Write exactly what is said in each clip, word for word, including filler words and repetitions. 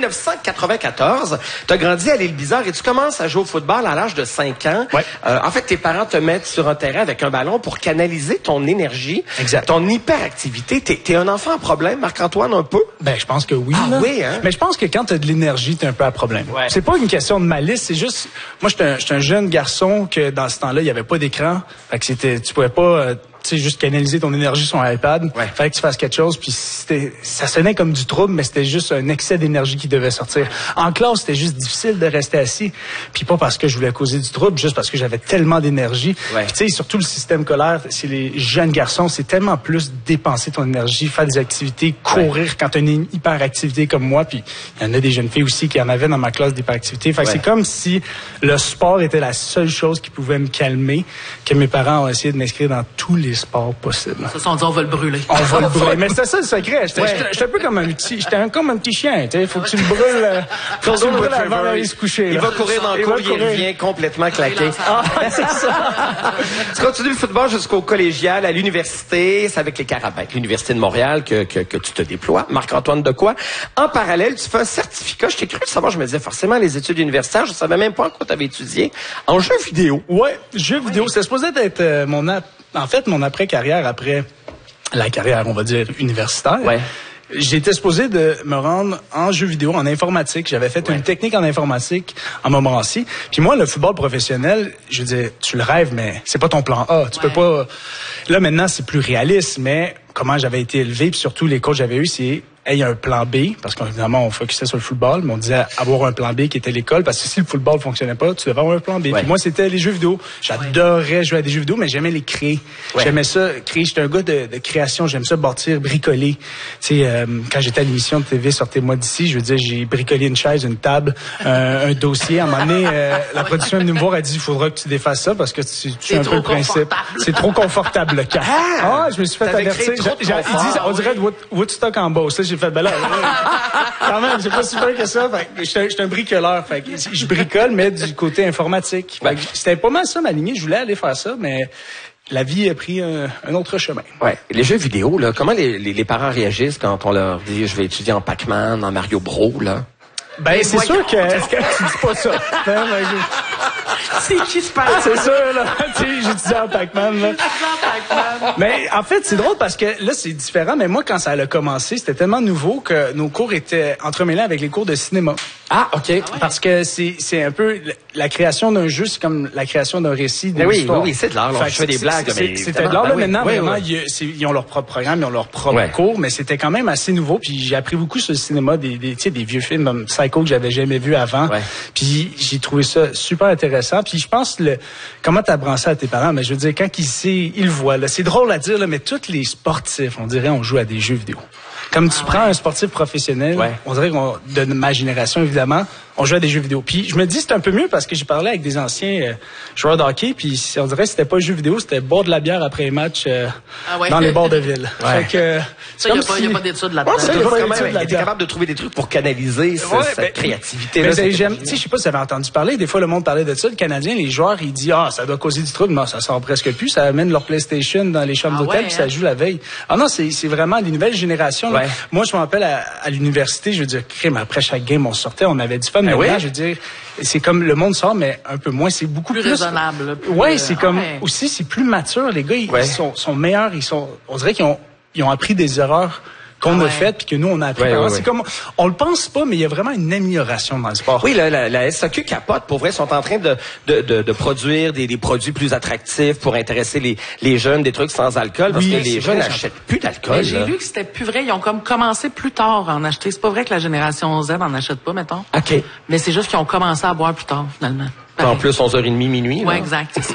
neuf cent quatre-vingt-quatorze, tu as grandi à l'Île Bizarre et tu commences à jouer au football à l'âge de cinq ans. Ouais. Euh, en fait, tes parents te mettent sur un terrain avec un ballon pour canaliser ton énergie, exact. ton hyperactivité. T'es, t'es un enfant à problème, Marc-Antoine, un peu? Ben, je pense que oui. Ah là. oui, hein? Mais je pense que quand t'as de l'énergie, t'es un peu à problème. Ouais. C'est pas une question de malice, c'est juste... Moi, j'étais un, j'étais un jeune garçon que dans ce temps-là, il y avait pas d'écran. Fait que c'était... Tu pouvais pas... Euh, tu sais, juste canaliser ton énergie sur un iPad. Ouais. Fallait que tu fasses quelque chose, puis c'était, ça sonnait comme du trouble, mais c'était juste un excès d'énergie qui devait sortir. En classe, c'était juste difficile de rester assis, puis pas parce que je voulais causer du trouble, juste parce que j'avais tellement d'énergie. Ouais. Puis tu sais, surtout le système scolaire, c'est les jeunes garçons, c'est tellement plus dépenser ton énergie, faire des activités, courir ouais. quand tu as une hyperactivité comme moi, puis il y en a des jeunes filles aussi qui en avaient dans ma classe d'hyperactivité. Fait que ouais. c'est comme si le sport était la seule chose qui pouvait me calmer, que mes parents ont essayé de m'inscrire dans tous les sports possibles. Ça, ça, on dit on va le brûler. On va le brûler. Mais c'était ça le secret. J'étais, ouais. j'étais, j'étais un peu comme un petit, j'étais un, comme un petit chien. Tu sais, faut que tu le brûles, faut que tu le brûles avant d'aller se coucher. Il va courir dans le cours, il revient complètement claqué. Ah, c'est ça. Tu continues le football jusqu'au collégial, à l'université. C'est avec les Carabins, l'Université de Montréal, que, que, que tu te déploies. Marc-Antoine Dequoy. En parallèle, tu fais un certificat. Je t'ai cru savoir, je me disais forcément les études universitaires. Je savais même pas en quoi tu avais étudié. En jeux vidéo. Ouais, jeux vidéo. Ouais. C'est supposé être euh, mon app. En fait, mon après-carrière, après la carrière, on va dire, universitaire, ouais. j'étais supposé de me rendre en jeux vidéo, en informatique. J'avais fait ouais. une technique en informatique en Montmorency. Puis moi, le football professionnel, je veux dire, tu le rêves, mais c'est pas ton plan A. Tu ouais. peux pas... Là, maintenant, c'est plus réaliste, mais comment j'avais été élevé, puis surtout les coachs que j'avais eu, c'est... il y a un plan B, parce qu'évidemment, on focusait sur le football, mais on disait avoir un plan B qui était l'école, parce que si le football fonctionnait pas, tu devais avoir un plan B. Ouais. Puis moi, c'était les jeux vidéo. J'adorais jouer à des jeux vidéo, mais j'aimais les créer. Ouais. J'aimais ça, créer. J'étais un gars de, de création. J'aime ça bâtir, bricoler. Tu sais, euh, quand j'étais à l'émission de T V Sortez-moi d'ici, je veux dire, j'ai bricolé une chaise, une table, euh, un dossier. À un moment donné, euh, la production est venue me voir, elle dit, il faudra que tu défasses ça, parce que tu, tu es un peu le principe. C'est trop confortable, le cas. Ah, ah, je me suis fait avertir. Ils disent, on dirait de Wood, Woodstock en Beauce. J'ai fait, ben là, quand même, c'est pas super que ça. Fait que j'étais, j'étais un bricoleur. Fait que je bricole, mais du côté informatique. Fait que c'était pas mal ça, ma lignée. Je voulais aller faire ça, mais la vie a pris un, un autre chemin. Ouais. Les jeux vidéo, là, comment les, les, les parents réagissent quand on leur dit, je vais étudier en Pac-Man, en Mario Bros, là? Ben, c'est sûr que, est-ce que tu dis pas ça? Non, mais je... C'est qui se parle? C'est sûr, là. Tu sais, j'étudiais en Pac-Man, là. Pac-Man. Mais, en fait, c'est drôle parce que là, c'est différent, mais moi, quand ça a commencé, c'était tellement nouveau que nos cours étaient entremêlés avec les cours de cinéma. Ah, OK. Ah ouais. Parce que c'est, c'est un peu, la création d'un jeu, c'est comme la création d'un récit, d'une oui, histoire. Oui, oui, c'est de l'art. Là, je fais des blagues. C'est, mais c'était de l'art, là, ben maintenant, oui, vraiment, oui, oui. Ils, ils ont leur propre programme, ils ont leur propre ouais. cours, mais c'était quand même assez nouveau, puis j'ai appris beaucoup sur le cinéma, des, des, tu sais, des vieux films comme Psycho que j'avais jamais vu avant. Ouais. Puis j'ai trouvé ça super intéressant. Puis je pense le comment t'apprends ça à tes parents, mais je veux dire quand ils sait, ils le voient là, c'est drôle à dire là, mais tous les sportifs, on dirait on joue à des jeux vidéo. Comme tu ah, prends ouais. un sportif professionnel, ouais. on dirait qu'on de ma génération évidemment, on joue à des jeux vidéo. Puis je me dis c'est un peu mieux parce que j'ai parlé avec des anciens euh, joueurs de hockey, puis on dirait que c'était pas jeux vidéo, c'était boire de la bière après les matchs euh, ah, ouais. dans les bords de ville. Ouais. Fait que ça, il n'y a, si... a pas d'études là-dedans. Ouais, c'est quand même été capable de trouver des trucs pour canaliser ce, ouais, cette ben, créativité. Mais là, j'aime, tu sais, je sais pas si vous avez entendu parler. Des fois, le monde parlait de ça. Le Canadien, les joueurs, ils disent ah, ça doit causer du trouble. Non, ça sort presque plus. Ça amène leur PlayStation dans les chambres ah, d'hôtel ouais, puis hein? ça joue la veille. Ah non, c'est, c'est vraiment les nouvelles générations. Là. Ouais. Moi, je me rappelle à, à l'université, je veux dire, crime, après chaque game, on sortait, on avait du fun. Mais oui. Je veux dire, c'est comme le monde sort, mais un peu moins. C'est beaucoup plus, plus raisonnable. Plus, ouais, c'est comme ouais. aussi, c'est plus mature. Les gars, ils ouais. sont, sont meilleurs. Ils sont, on dirait qu'ils ont, ils ont appris des erreurs qu'on ah ouais. a fait puis que nous on a appris. Ouais, ouais, c'est ouais. comme on le pense pas, mais il y a vraiment une amélioration dans le sport. Oui, la, la, la S A Q capote. Pour vrai, sont en train de de, de, de produire des, des produits plus attractifs pour intéresser les, les jeunes, des trucs sans alcool, parce oui, que les jeunes n'achètent plus d'alcool. Mais j'ai lu que c'était plus vrai. Ils ont comme commencé plus tard à en acheter. C'est pas vrai que la génération Z en achète pas, mettons. Ok. Mais c'est juste qu'ils ont commencé à boire plus tard, finalement. En plus, onze heures trente, minuit. Oui, exact, c'est ça.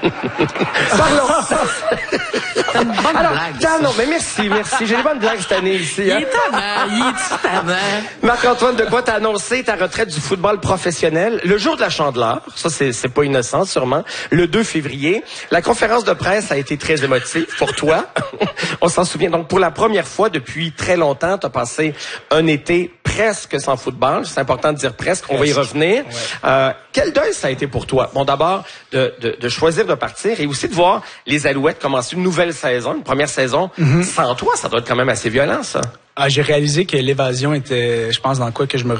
Parlons. C'est une bonne Alors, blague. Tiens, non, mais merci, merci. J'ai des bonnes blagues cette année ici. Il hein? est tannant, il est tannant. Marc-Antoine Dequoy, t'as annoncé ta retraite du football professionnel le jour de la Chandeleur. Ça, c'est, c'est pas innocent, sûrement. Le deux février. La conférence de presse a été très émotive pour toi. On s'en souvient. Donc, pour la première fois depuis très longtemps, t'as passé un été presque sans football. C'est important de dire presque. On va y revenir. Ouais. Euh, quel deuil ça a été pour toi? Bon, d'abord, de, de, de choisir de partir et aussi de voir les Alouettes commencer une nouvelle saison, une première saison. Mm-hmm. Sans toi, ça doit être quand même assez violent, ça. Ah, j'ai réalisé que l'évasion était, je pense, dans quoi que je me